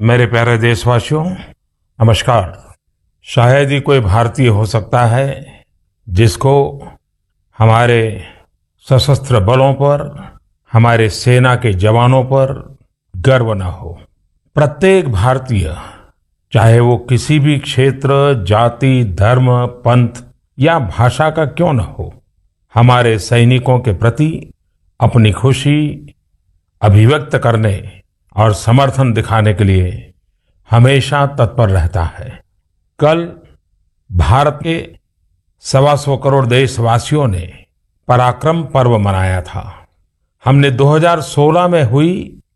मेरे प्यारे देशवासियों, नमस्कार। शायद ही कोई भारतीय हो सकता है जिसको हमारे सशस्त्र बलों पर, हमारे सेना के जवानों पर गर्व न हो। प्रत्येक भारतीय, चाहे वो किसी भी क्षेत्र, जाति, धर्म, पंथ या भाषा का क्यों न हो, हमारे सैनिकों के प्रति अपनी खुशी अभिव्यक्त करने और समर्थन दिखाने के लिए हमेशा तत्पर रहता है। कल भारत के 125 करोड़ देशवासियों ने पराक्रम पर्व मनाया था। हमने 2016 में हुई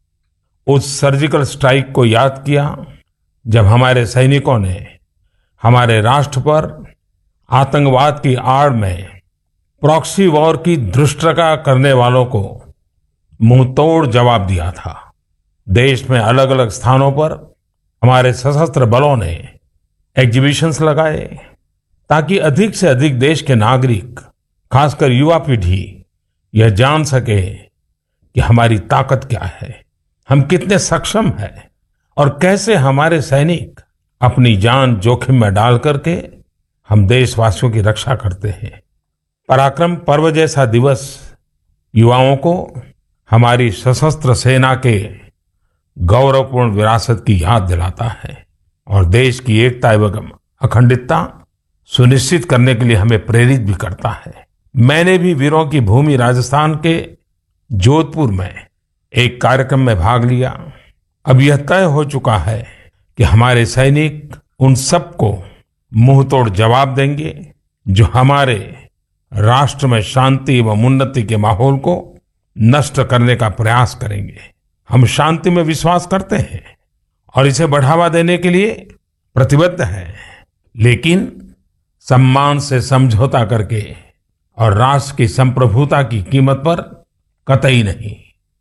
उस सर्जिकल स्ट्राइक को याद किया, जब हमारे सैनिकों ने हमारे राष्ट्र पर आतंकवाद की आड़ में प्रॉक्सी वॉर की धृष्टता करने वालों को मुंहतोड़ जवाब दिया था। देश में अलग अलग स्थानों पर हमारे सशस्त्र बलों ने एग्जीबिशंस लगाए ताकि अधिक से अधिक देश के नागरिक, खासकर युवा पीढ़ी, यह जान सके कि हमारी ताकत क्या है, हम कितने सक्षम हैं और कैसे हमारे सैनिक अपनी जान जोखिम में डाल करके हम देशवासियों की रक्षा करते हैं। पराक्रम पर्व जैसा दिवस युवाओं को हमारी सशस्त्र सेना के गौरवपूर्ण विरासत की याद दिलाता है और देश की एकता एवं अखंडता सुनिश्चित करने के लिए हमें प्रेरित भी करता है। मैंने भी वीरों की भूमि राजस्थान के जोधपुर में एक कार्यक्रम में भाग लिया। अब यह तय हो चुका है कि हमारे सैनिक उन सबको मुंहतोड़ जवाब देंगे जो हमारे राष्ट्र में शांति एवं उन्नति के माहौल को नष्ट करने का प्रयास करेंगे। हम शांति में विश्वास करते हैं और इसे बढ़ावा देने के लिए प्रतिबद्ध हैं, लेकिन सम्मान से समझौता करके और राष्ट्र की संप्रभुता की कीमत पर कतई नहीं।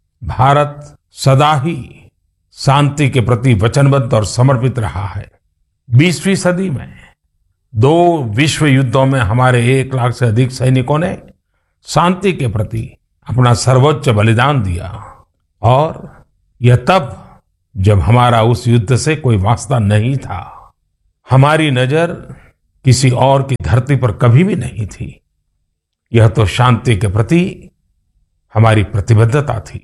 भारत सदा ही शांति के प्रति वचनबद्ध और समर्पित रहा है। 20वीं सदी में 2 विश्व युद्धों में हमारे 1 लाख से अधिक सैनिकों ने शांति के प्रति अपना सर्वोच्च बलिदान दिया, और यह तब जब हमारा उस युद्ध से कोई वास्ता नहीं था। हमारी नजर किसी और की धरती पर कभी भी नहीं थी। यह तो शांति के प्रति हमारी प्रतिबद्धता थी।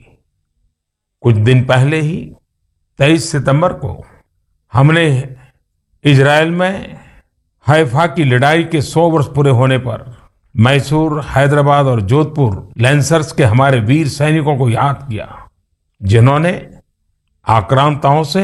कुछ दिन पहले ही 23 सितंबर को हमने इजराइल में हैफा की लड़ाई के 100 वर्ष पूरे होने पर मैसूर, हैदराबाद और जोधपुर लैंसर्स के हमारे वीर सैनिकों को याद किया, जिन्होंने आक्रांताओं से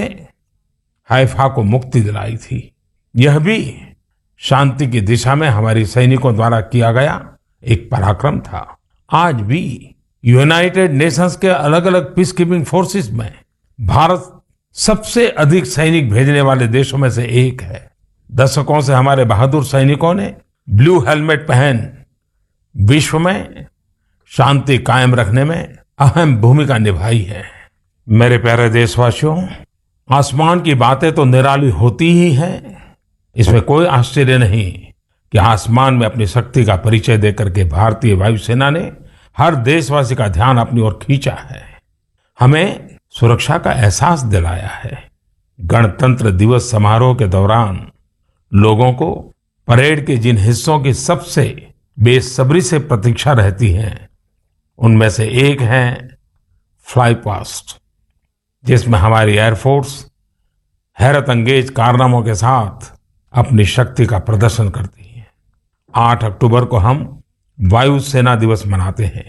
हैफा को मुक्ति दिलाई थी। यह भी शांति की दिशा में हमारे सैनिकों द्वारा किया गया एक पराक्रम था। आज भी यूनाइटेड नेशंस के अलग अलग पीस कीपिंग फोर्सेस में भारत सबसे अधिक सैनिक भेजने वाले देशों में से एक है। दशकों से हमारे बहादुर सैनिकों ने ब्लू हेलमेट पहन विश्व में शांति कायम रखने में अहम भूमिका निभाई है। मेरे प्यारे देशवासियों, आसमान की बातें तो निराली होती ही हैं। इसमें कोई आश्चर्य नहीं कि आसमान में अपनी शक्ति का परिचय देकर के भारतीय वायुसेना ने हर देशवासी का ध्यान अपनी ओर खींचा है, हमें सुरक्षा का एहसास दिलाया है। गणतंत्र दिवस समारोह के दौरान लोगों को परेड के जिन हिस्सों की सबसे बेसब्री से प्रतीक्षा रहती है, उनमें से एक है फ्लाई पास्ट, जिसमें हमारी एयरफोर्स हैरत अंगेज कारनामों के साथ अपनी शक्ति का प्रदर्शन करती है। 8 अक्टूबर को हम वायुसेना दिवस मनाते हैं।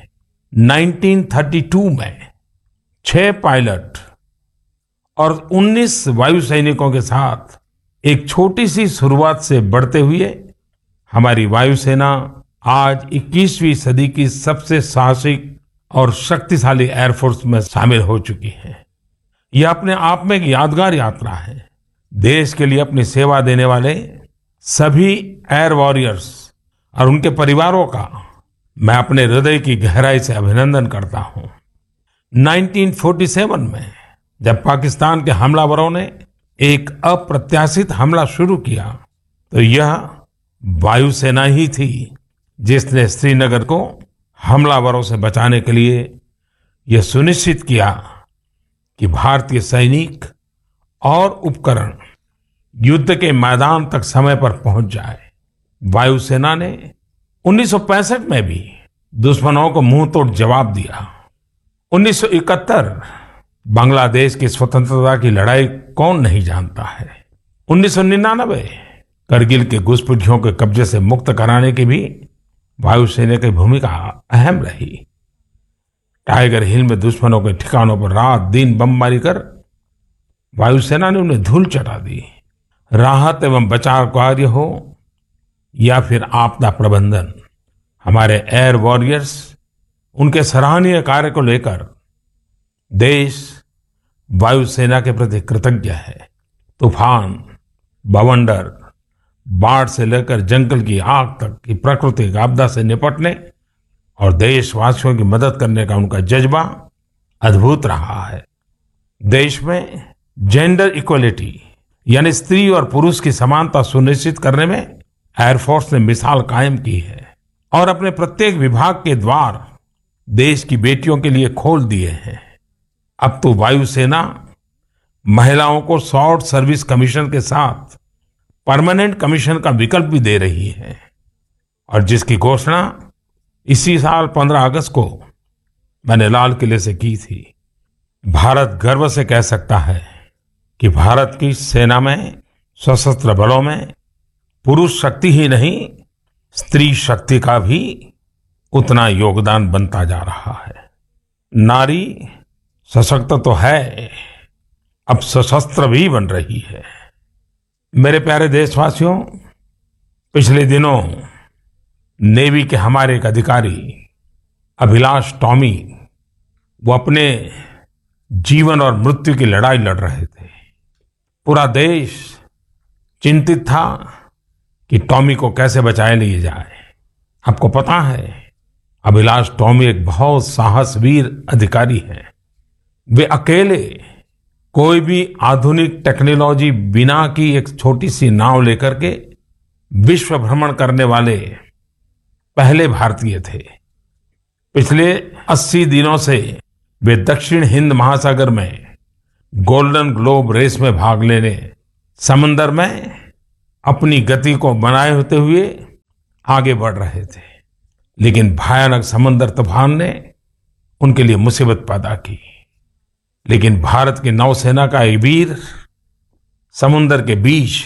1932 में 6 पायलट और 19 वायु सैनिकों के साथ एक छोटी सी शुरुआत से बढ़ते हुए हमारी वायुसेना आज 21वीं सदी की सबसे साहसिक और शक्तिशाली एयरफोर्स में शामिल हो चुकी है। यह अपने आप में एक यादगार यात्रा है। देश के लिए अपनी सेवा देने वाले सभी एयर वॉरियर्स और उनके परिवारों का मैं अपने हृदय की गहराई से अभिनंदन करता हूं। 1947 में जब पाकिस्तान के हमलावरों ने एक अप्रत्याशित हमला शुरू किया, तो यह वायुसेना ही थी जिसने श्रीनगर को हमलावरों से बचाने के लिए यह सुनिश्चित किया कि भारतीय सैनिक और उपकरण युद्ध के मैदान तक समय पर पहुंच जाए। वायुसेना ने 1965 में भी दुश्मनों को मुंह तोड़ जवाब दिया। 1971 बांग्लादेश की स्वतंत्रता की लड़ाई कौन नहीं जानता है। 1999 करगिल के घुसपैठियों के कब्जे से मुक्त कराने की भी वायुसेना की भूमिका अहम रही। टाइगर हिल में दुश्मनों के ठिकानों पर रात दिन बमबारी कर वायुसेना ने उन्हें धूल चटा दी। राहत एवं बचाव कार्य हो या फिर आपदा प्रबंधन, हमारे एयर वॉरियर्स उनके सराहनीय कार्य को लेकर देश वायुसेना के प्रति कृतज्ञ है। तूफान, बवंडर, बाढ़ से लेकर जंगल की आग तक की प्राकृतिक आपदा से निपटने और देशवासियों की मदद करने का उनका जज्बा अद्भुत रहा है। देश में जेंडर इक्वलिटी यानी स्त्री और पुरुष की समानता सुनिश्चित करने में एयरफोर्स ने मिसाल कायम की है और अपने प्रत्येक विभाग के द्वार देश की बेटियों के लिए खोल दिए हैं। अब तो वायुसेना महिलाओं को शॉर्ट सर्विस कमीशन के साथ परमानेंट कमीशन का विकल्प भी दे रही है और जिसकी घोषणा इसी साल 15 अगस्त को मैंने लाल किले से की थी। भारत गर्व से कह सकता है कि भारत की सेना में, सशस्त्र बलों में पुरुष शक्ति ही नहीं, स्त्री शक्ति का भी उतना योगदान बनता जा रहा है। नारी सशक्त तो है, अब सशस्त्र भी बन रही है। मेरे प्यारे देशवासियों, पिछले दिनों नेवी के हमारे एक अधिकारी अभिलाष टॉमी, वो अपने जीवन और मृत्यु की लड़ाई लड़ रहे थे। पूरा देश चिंतित था कि टॉमी को कैसे बचाए लिए जाए। आपको पता है, अभिलाष टॉमी एक बहुत साहसवीर अधिकारी हैं। वे अकेले कोई भी आधुनिक टेक्नोलॉजी बिना की एक छोटी सी नाव लेकर के विश्व भ्रमण करने वाले पहले भारतीय थे। पिछले 80 दिनों से वे दक्षिण हिंद महासागर में गोल्डन ग्लोब रेस में भाग लेने समंदर में अपनी गति को बनाए होते हुए आगे बढ़ रहे थे, लेकिन भयानक समंदर तूफान ने उनके लिए मुसीबत पैदा की। लेकिन भारत की नौसेना का एक वीर समुद्र के बीच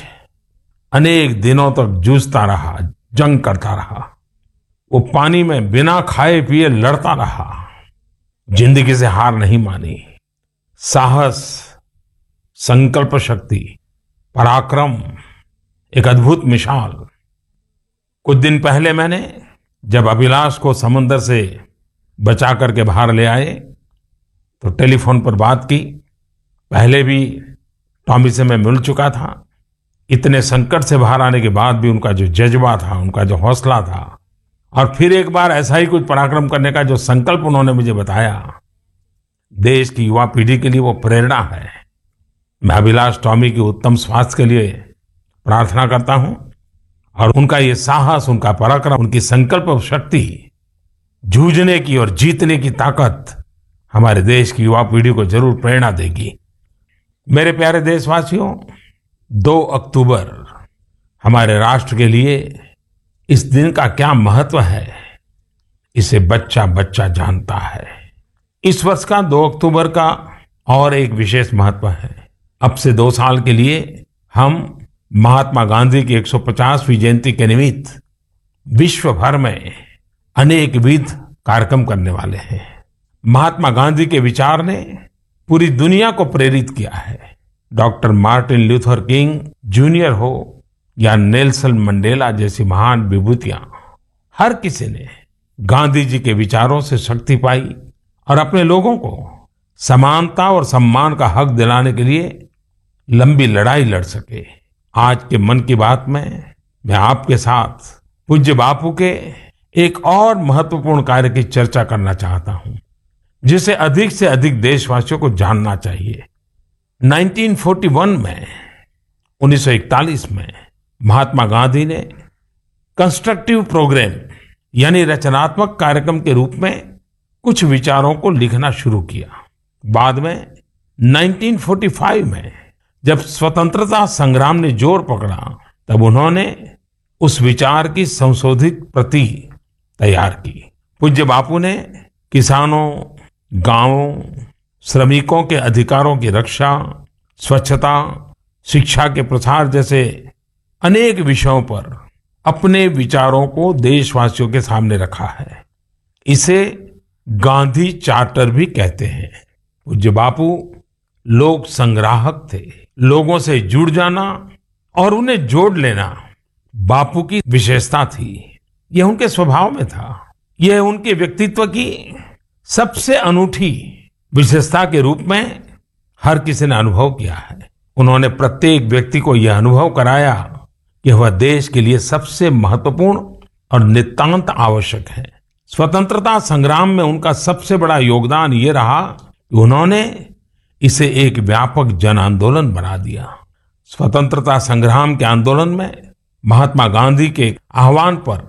अनेक दिनों तक जूझता रहा, जंग करता रहा। वो पानी में बिना खाए पिए लड़ता रहा, जिंदगी से हार नहीं मानी। साहस, संकल्प शक्ति, पराक्रम, एक अद्भुत मिसाल। कुछ दिन पहले मैंने जब अभिलाष को समुद्र से बचा करके बाहर ले आए तो टेलीफोन पर बात की। पहले भी टॉमी से मैं मिल चुका था। इतने संकट से बाहर आने के बाद भी उनका जो जज्बा था, उनका जो हौसला था, और फिर एक बार ऐसा ही कुछ पराक्रम करने का जो संकल्प उन्होंने मुझे बताया, देश की युवा पीढ़ी के लिए वो प्रेरणा है। मैं अभिलाष टॉमी की उत्तम स्वास्थ्य के लिए प्रार्थना करता हूं और उनका ये साहस, उनका पराक्रम, उनकी संकल्प शक्ति, जूझने की और जीतने की ताकत हमारे देश की युवा पीढ़ी को जरूर प्रेरणा देगी। मेरे प्यारे देशवासियों, 2 अक्टूबर हमारे राष्ट्र के लिए इस दिन का क्या महत्व है, इसे बच्चा बच्चा जानता है। इस वर्ष का 2 अक्टूबर का और एक विशेष महत्व है। अब से 2 साल के लिए हम महात्मा गांधी की 150वीं जयंती के निमित्त विश्व भर में अनेकविध कार्यक्रम करने वाले हैं। महात्मा गांधी के विचार ने पूरी दुनिया को प्रेरित किया है। Doctor Martin Luther king junior हो या नेल्सन मंडेला जैसी महान विभूतियां, हर किसी ने गांधी जी के विचारों से शक्ति पाई और अपने लोगों को समानता और सम्मान का हक दिलाने के लिए लंबी लड़ाई लड़ सके। आज के मन की बात में मैं आपके साथ पूज्य बापू के एक और महत्वपूर्ण कार्य की चर्चा करना चाहता हूं, जिसे अधिक से अधिक देशवासियों को जानना चाहिए। 1941 में 1941 में महात्मा गांधी ने कंस्ट्रक्टिव प्रोग्राम यानी रचनात्मक कार्यक्रम के रूप में कुछ विचारों को लिखना शुरू किया। बाद में 1945 में जब स्वतंत्रता संग्राम ने जोर पकड़ा तब उन्होंने उस विचार की संशोधित प्रति तैयार की। पूज्य बापू ने किसानों, गांवों, श्रमिकों के अधिकारों की रक्षा, स्वच्छता, शिक्षा के प्रसार जैसे अनेक विषयों पर अपने विचारों को देशवासियों के सामने रखा है। इसे गांधी चार्टर भी कहते हैं। पूज्य बापू लोक संग्राहक थे। लोगों से जुड़ जाना और उन्हें जोड़ लेना बापू की विशेषता थी। यह उनके स्वभाव में था। यह उनके व्यक्तित्व की सबसे अनूठी विशेषता के रूप में हर किसी ने अनुभव किया है। उन्होंने प्रत्येक व्यक्ति को यह अनुभव कराया कि वह देश के लिए सबसे महत्वपूर्ण और नितांत आवश्यक है। स्वतंत्रता संग्राम में उनका सबसे बड़ा योगदान ये रहा कि उन्होंने इसे एक व्यापक जन आंदोलन बना दिया। स्वतंत्रता संग्राम के आंदोलन में महात्मा गांधी के आह्वान पर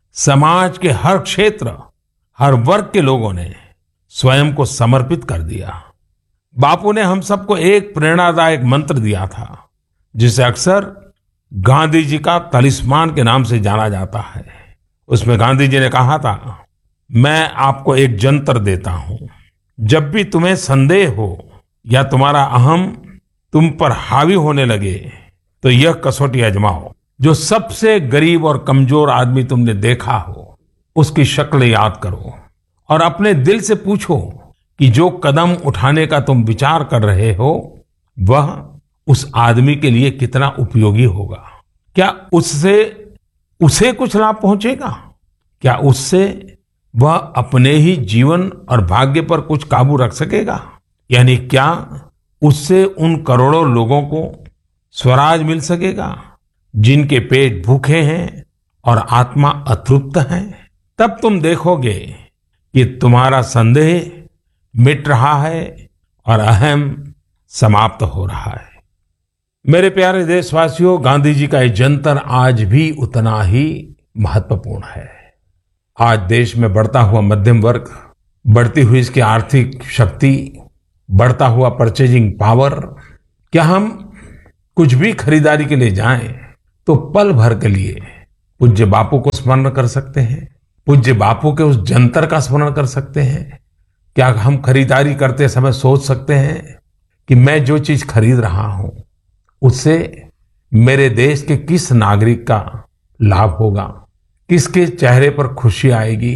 समाज के हर क्षेत्र, हर वर्ग के लोगों ने स्वयं को समर्पित कर दिया। बापू ने हम सबको एक प्रेरणादायक मंत्र दिया था, जिसे अक्सर गांधी जी का तलिस्मान के नाम से जाना जाता है। उसमें गांधी जी ने कहा था, मैं आपको एक जंतर देता हूं। जब भी तुम्हें संदेह हो या तुम्हारा अहम तुम पर हावी होने लगे तो यह कसौटी आजमाओ। जो सबसे गरीब और कमजोर आदमी तुमने देखा हो उसकी शक्ल याद करो और अपने दिल से पूछो कि जो कदम उठाने का तुम विचार कर रहे हो वह उस आदमी के लिए कितना उपयोगी होगा। क्या उससे उसे कुछ लाभ पहुंचेगा? क्या उससे वह अपने ही जीवन और भाग्य पर कुछ काबू रख सकेगा? यानी क्या उससे उन करोड़ों लोगों को स्वराज मिल सकेगा जिनके पेट भूखे हैं और आत्मा अतृप्त है? तब तुम देखोगे कि तुम्हारा संदेह मिट रहा है और अहम समाप्त हो रहा है। मेरे प्यारे देशवासियों, गांधी जी का ये जंतर आज भी उतना ही महत्वपूर्ण है। आज देश में बढ़ता हुआ मध्यम वर्ग, बढ़ती हुई इसकी आर्थिक शक्ति, बढ़ता हुआ परचेजिंग पावर, क्या हम कुछ भी खरीदारी के लिए जाएं तो पल भर के लिए पूज्य बापू को स्मरण कर सकते हैं? पूज्य बापू के उस जंतर का स्मरण कर सकते हैं? क्या हम खरीदारी करते समय सोच सकते हैं कि मैं जो चीज खरीद रहा हूं उससे मेरे देश के किस नागरिक का लाभ होगा? किसके चेहरे पर खुशी आएगी?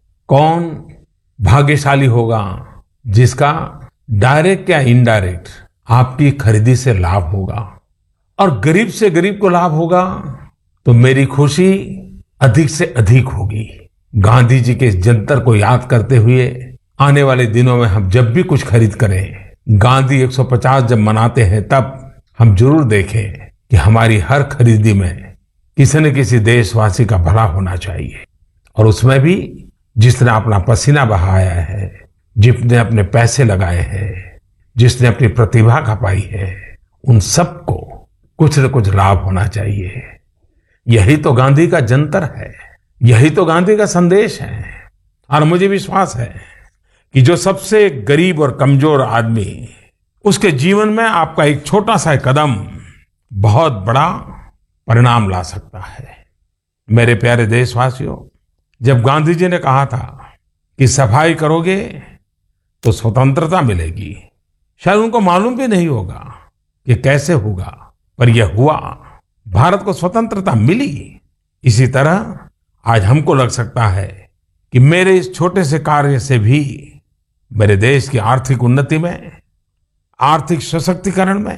कौन भाग्यशाली होगा जिसका डायरेक्ट या इनडायरेक्ट आपकी खरीदी से लाभ होगा? और गरीब से गरीब को लाभ होगा तो मेरी खुशी अधिक से अधिक होगी। गांधी जी के इस जंतर को याद करते हुए आने वाले दिनों में हम जब भी कुछ खरीद करें, गांधी 150 जब मनाते हैं तब हम जरूर देखें कि हमारी हर खरीदी में किसी न किसी देशवासी का भला होना चाहिए। और उसमें भी जिसने अपना पसीना बहाया है, जिसने अपने पैसे लगाए हैं, जिसने अपनी प्रतिभा खपाई है, उन सबको कुछ न कुछ लाभ होना चाहिए। यही तो गांधी का जंतर है, यही तो गांधी का संदेश है। और मुझे विश्वास है कि जो सबसे गरीब और कमजोर आदमी, उसके जीवन में आपका एक छोटा सा कदम बहुत बड़ा परिणाम ला सकता है। मेरे प्यारे देशवासियों, जब गांधी जी ने कहा था कि सफाई करोगे तो स्वतंत्रता मिलेगी, शायद उनको मालूम भी नहीं होगा कि कैसे होगा, पर यह हुआ। भारत को स्वतंत्रता मिली। इसी तरह आज हमको लग सकता है कि मेरे इस छोटे से कार्य से भी मेरे देश की आर्थिक उन्नति में, आर्थिक सशक्तिकरण में,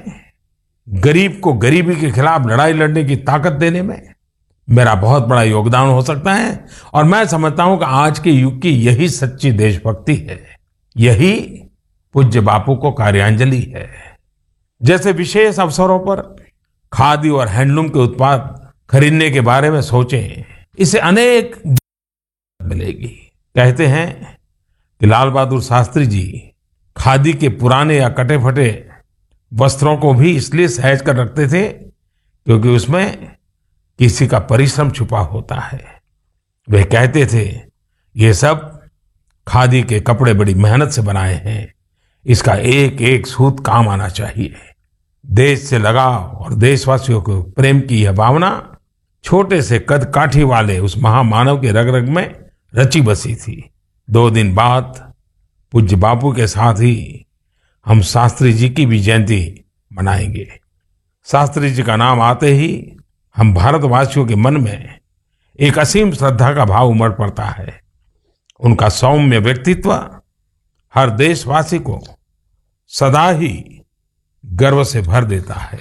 गरीब को गरीबी के खिलाफ लड़ाई लड़ने की ताकत देने में मेरा बहुत बड़ा योगदान हो सकता है। और मैं समझता हूं कि आज के युग की यही सच्ची देशभक्ति है, यही पूज्य बापू को कार्यांजलि है। जैसे विशेष अवसरों पर खादी और हैंडलूम के उत्पाद खरीदने के बारे में सोचें, इसे अनेक मिलेगी। कहते हैं कि लाल बहादुर शास्त्री जी खादी के पुराने या कटे फटे वस्त्रों को भी इसलिए सहेज कर रखते थे क्योंकि उसमें किसी का परिश्रम छुपा होता है। वे कहते थे, ये सब खादी के कपड़े बड़ी मेहनत से बनाए हैं, इसका एक एक सूत काम आना चाहिए। देश से लगाव और देशवासियों को प्रेम की यह भावना छोटे से कद काठी वाले उस महामानव के रग रग में रची बसी थी। 2 दिन बाद पूज्य बापू के साथ ही हम शास्त्री जी की भी जयंती मनाएंगे। शास्त्री जी का नाम आते ही हम भारतवासियों के मन में एक असीम श्रद्धा का भाव उमड़ पड़ता है। उनका सौम्य व्यक्तित्व हर देशवासी को सदा ही गर्व से भर देता है।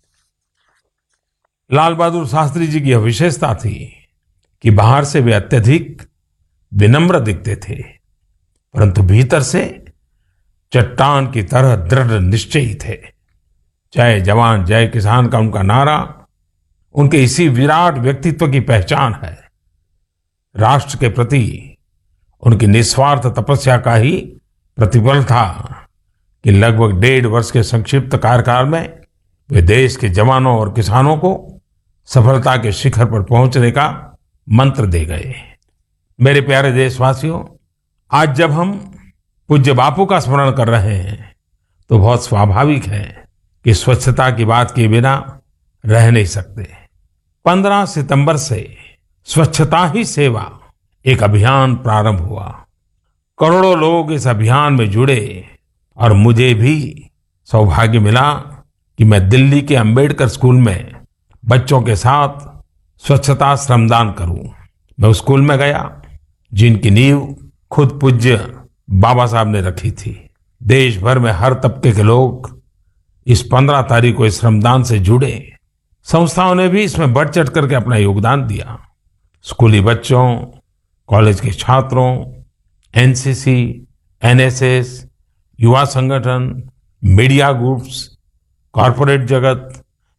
लाल बहादुर शास्त्री जी की यह विशेषता थी कि बाहर से वे अत्यधिक विनम्र दिखते थे, परंतु भीतर से चट्टान की तरह दृढ़ निश्चयी थे। जय जवान जय किसान का उनका नारा उनके इसी विराट व्यक्तित्व की पहचान है। राष्ट्र के प्रति उनकी निस्वार्थ तपस्या का ही प्रतिफल था कि लगभग 1.5 वर्ष के संक्षिप्त कार्यकाल में वे देश के जवानों और किसानों को सफलता के शिखर पर पहुंचने का मंत्र दे गए। मेरे प्यारे देशवासियों, आज जब हम पूज्य बापू का स्मरण कर रहे हैं तो बहुत स्वाभाविक है कि स्वच्छता की बात किए बिना रह नहीं सकते। 15 सितंबर से स्वच्छता ही सेवा एक अभियान प्रारंभ हुआ। करोड़ों लोग इस अभियान में जुड़े और मुझे भी सौभाग्य मिला कि मैं दिल्ली के अंबेडकर स्कूल में बच्चों के साथ स्वच्छता श्रमदान करूं। मैं उस स्कूल में गया जिनकी नींव खुद पूज्य बाबा साहब ने रखी थी। देश भर में हर तबके के लोग इस 15 तारीख को इस श्रमदान से जुड़े। संस्थाओं ने भी इसमें बढ़ चढ़ करके अपना योगदान दिया। स्कूली बच्चों, कॉलेज के छात्रों, एनसीसी, एनएसएस, युवा संगठन, मीडिया ग्रुप्स, कॉरपोरेट जगत,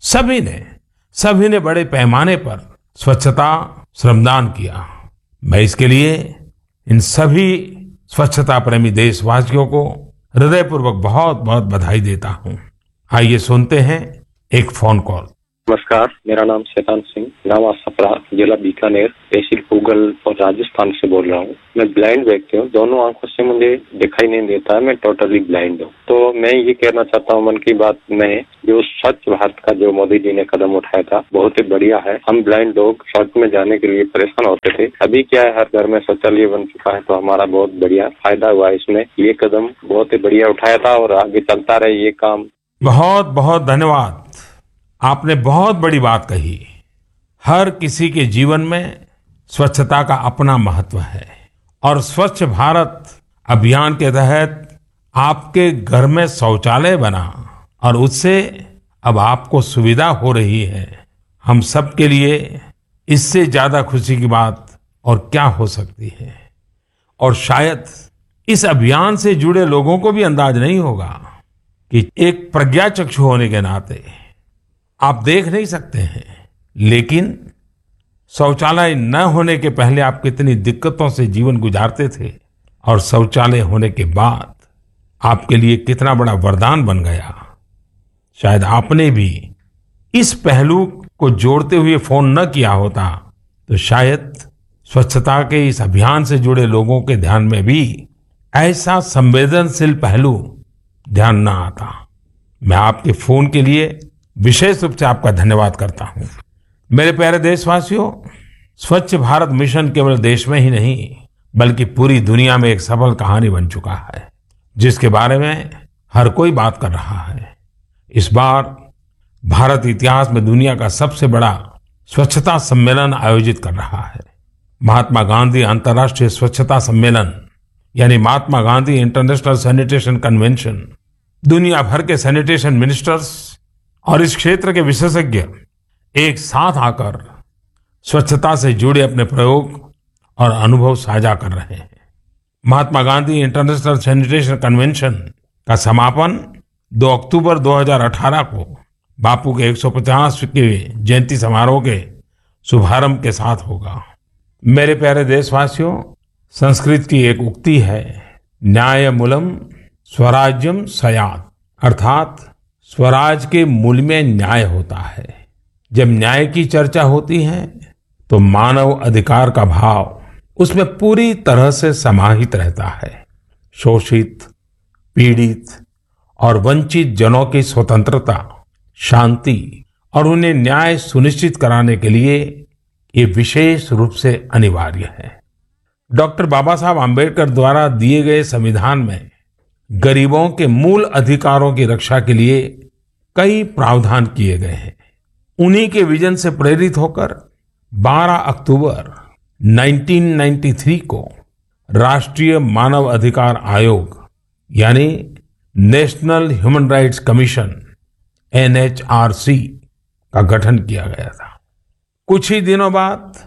सभी ने बड़े पैमाने पर स्वच्छता श्रमदान किया। मैं इसके लिए इन सभी स्वच्छता प्रेमी देशवासियों को हृदयपूर्वक बहुत बहुत बधाई देता हूं। आइए सुनते हैं एक फोन कॉल। नमस्कार, मेरा नाम शैतान सिंह, गाँव सपरा, जिला बीकानेर, तहसील पूगल और राजस्थान से बोल रहा हूँ। मैं ब्लाइंड व्यक्ति हूँ, दोनों आंखों से मुझे दिखाई नहीं देता है, मैं टोटली ब्लाइंड हूँ। तो मैं ये कहना चाहता हूँ मन की बात में, जो स्वच्छ भारत का जो मोदी जी ने कदम उठाया था बहुत ही बढ़िया है। हम ब्लाइंड लोग सड़क में जाने के लिए परेशान होते थे, अभी क्या है हर घर में शौचालय बन चुका है, तो हमारा बहुत बढ़िया फायदा हुआ इसमें। ये कदम बहुत ही बढ़िया उठाया था और आगे चलता रहे ये काम। बहुत बहुत धन्यवाद। आपने बहुत बड़ी बात कही। हर किसी के जीवन में स्वच्छता का अपना महत्व है और स्वच्छ भारत अभियान के तहत आपके घर में शौचालय बना और उससे अब आपको सुविधा हो रही है। हम सब के लिए इससे ज्यादा खुशी की बात और क्या हो सकती है। और शायद इस अभियान से जुड़े लोगों को भी अंदाज नहीं होगा कि एक प्रज्ञाचक्षु होने के नाते आप देख नहीं सकते हैं, लेकिन शौचालय न होने के पहले आप कितनी दिक्कतों से जीवन गुजारते थे और शौचालय होने के बाद आपके लिए कितना बड़ा वरदान बन गया। शायद आपने भी इस पहलू को जोड़ते हुए फोन न किया होता तो शायद स्वच्छता के इस अभियान से जुड़े लोगों के ध्यान में भी ऐसा संवेदनशील पहलू ध्यान न आता। मैं आपके फोन के लिए विशेष रूप से आपका धन्यवाद करता हूं। मेरे प्यारे देशवासियों, स्वच्छ भारत मिशन केवल देश में ही नहीं बल्कि पूरी दुनिया में एक सफल कहानी बन चुका है, जिसके बारे में हर कोई बात कर रहा है। इस बार भारत इतिहास में दुनिया का सबसे बड़ा स्वच्छता सम्मेलन आयोजित कर रहा है। महात्मा गांधी अंतर्राष्ट्रीय स्वच्छता सम्मेलन यानी Mahatma Gandhi international sanitation convention दुनिया भर के सैनिटेशन मिनिस्टर्स और इस क्षेत्र के विशेषज्ञ एक साथ आकर स्वच्छता से जुड़े अपने प्रयोग और अनुभव साझा कर रहे हैं। Mahatma Gandhi international sanitation convention का समापन 2 अक्टूबर 2018 को बापू के 150 के जयंती समारोह के शुभारंभ के साथ होगा। मेरे प्यारे देशवासियों, संस्कृत की एक उक्ति है, न्यायमूलम स्वराज्यम स्यात्, अर्थात स्वराज के मूल में न्याय होता है। जब न्याय की चर्चा होती है तो मानव अधिकार का भाव उसमें पूरी तरह से समाहित रहता है। शोषित, पीड़ित और वंचित जनों की स्वतंत्रता, शांति और उन्हें न्याय सुनिश्चित कराने के लिए ये विशेष रूप से अनिवार्य है। डॉक्टर बाबा साहब आम्बेडकर द्वारा दिए गए संविधान में गरीबों के मूल अधिकारों की रक्षा के लिए कई प्रावधान किए गए हैं। उन्हीं के विजन से प्रेरित होकर 12 अक्टूबर 1993 को राष्ट्रीय मानव अधिकार आयोग यानी national human rights commission NHRC का गठन किया गया था। कुछ ही दिनों बाद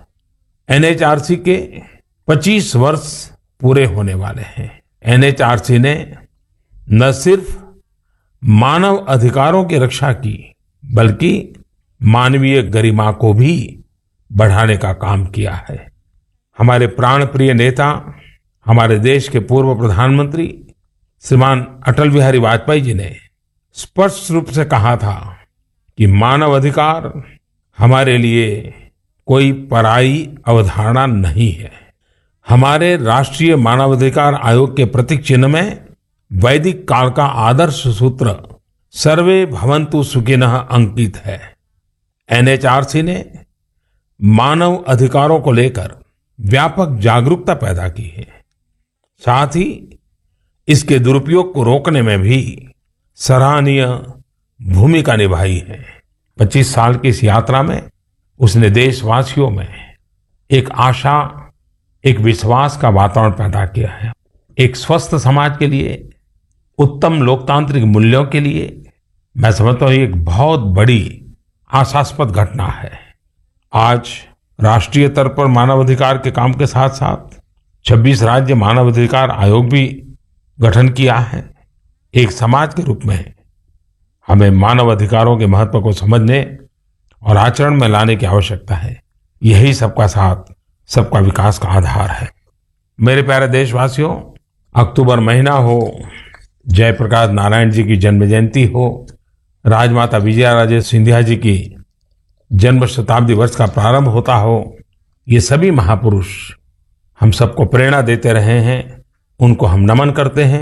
NHRC के 25 वर्ष पूरे होने वाले हैं। NHRC ने न सिर्फ मानव अधिकारों की रक्षा की बल्कि मानवीय गरिमा को भी बढ़ाने का काम किया है। हमारे प्राण प्रिय नेता, हमारे देश के पूर्व प्रधानमंत्री श्रीमान अटल बिहारी वाजपेयी जी ने स्पष्ट रूप से कहा था कि मानव अधिकार हमारे लिए कोई पराई अवधारणा नहीं है। हमारे राष्ट्रीय मानवाधिकार आयोग के प्रतीक चिन्ह में वैदिक काल का आदर्श सूत्र सर्वे भवन्तु सुखिनः अंकित है। NHRC ने मानव अधिकारों को लेकर व्यापक जागरूकता पैदा की है। साथ ही इसके दुरुपयोग को रोकने में भी सराहनीय भूमिका निभाई है। 25 साल की इस यात्रा में उसने देशवासियों में एक आशा, एक विश्वास का वातावरण पैदा किया है। एक स्वस्थ समाज के लिए, उत्तम लोकतांत्रिक मूल्यों के लिए मैं समझता हूं एक बहुत बड़ी आशास्पद घटना है। आज राष्ट्रीय स्तर पर मानवाधिकार के काम के साथ साथ 26 राज्य मानवाधिकार आयोग भी गठन किया है। एक समाज के रूप में हमें मानव अधिकारों के महत्व को समझने और आचरण में लाने की आवश्यकता है। यही सबका साथ, सबका विकास का आधार है। मेरे प्यारे देशवासियों, अक्टूबर महीना हो, जयप्रकाश नारायण जी की जन्म जयंती हो, राजमाता विजयाराजे सिंधिया जी की जन्म शताब्दी वर्ष का प्रारंभ होता हो, ये सभी महापुरुष हम सबको प्रेरणा देते रहे हैं, उनको हम नमन करते हैं।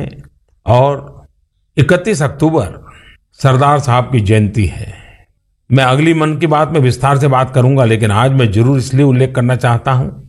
और 31 अक्टूबर सरदार साहब की जयंती है। मैं अगली मन की बात में विस्तार से बात करूंगा, लेकिन आज मैं जरूर इसलिए उल्लेख करना चाहता हूं